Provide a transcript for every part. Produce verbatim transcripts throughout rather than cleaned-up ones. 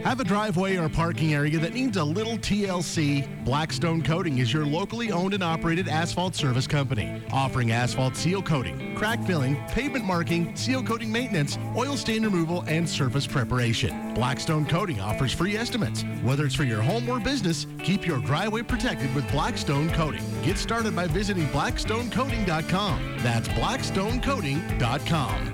Have a driveway or parking area that needs a little T L C? Blackstone Coating is your locally owned and operated asphalt service company, offering asphalt seal coating, crack filling, pavement marking, seal coating maintenance, oil stain removal, and surface preparation. Blackstone Coating offers free estimates. Whether it's for your home or business, keep your driveway protected with Blackstone Coating. Get started by visiting blackstone coating dot com. That's blackstone coating dot com.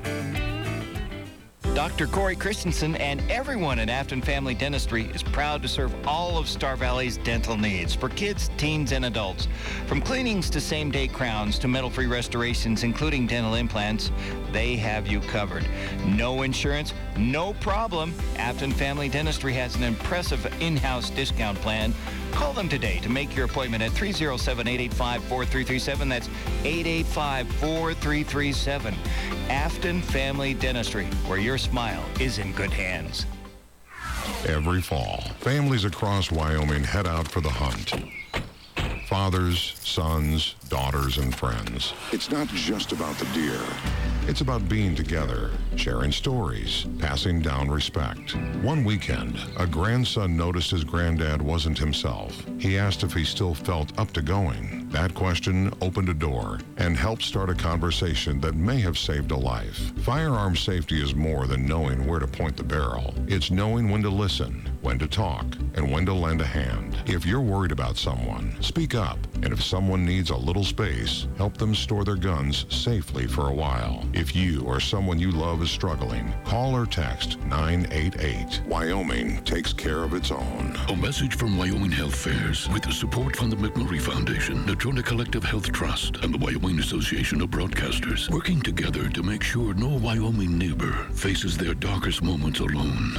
Doctor Corey Christensen and everyone at Afton Family Dentistry is proud to serve all of Star Valley's dental needs for kids, teens, and adults. From cleanings to same-day crowns to metal-free restorations, including dental implants, they have you covered. No insurance, no problem. Afton Family Dentistry has an impressive in-house discount plan. Call them today to make your appointment at three oh seven, eight eight five, four three three seven. That's eight eight five, four three three seven. Afton Family Dentistry, where your smile is in good hands. Every fall, families across Wyoming head out for the hunt. Fathers, sons, daughters, and friends. It's not just about the deer. It's about being together, sharing stories, passing down respect. One weekend, a grandson noticed his granddad wasn't himself. He asked if he still felt up to going. That question opened a door and helped start a conversation that may have saved a life. Firearm safety is more than knowing where to point the barrel. It's knowing when to listen, when to talk, and when to lend a hand. If you're worried about someone, speak up. And if someone needs a little space, help them store their guns safely for a while. If you or someone you love is struggling, call or text nine eight eight. Wyoming takes care of its own. A message from Wyoming Health Fairs with the support from the McMurray Foundation, Natrona Collective Health Trust, and the Wyoming Association of Broadcasters, working together to make sure no Wyoming neighbor faces their darkest moments alone.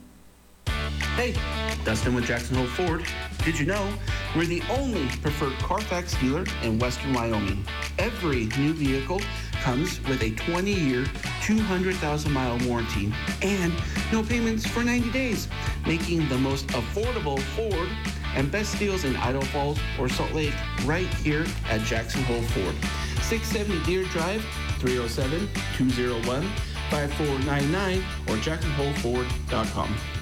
Hey, Dustin with Jackson Hole Ford. Did you know we're the only preferred Carfax dealer in western Wyoming? Every new vehicle comes with a twenty-year, two hundred thousand mile warranty and no payments for ninety days, making the most affordable Ford and best deals in Idaho Falls or Salt Lake right here at Jackson Hole Ford. six seventy Deer Drive, three oh seven, two oh one, five four nine nine or jackson hole ford dot com.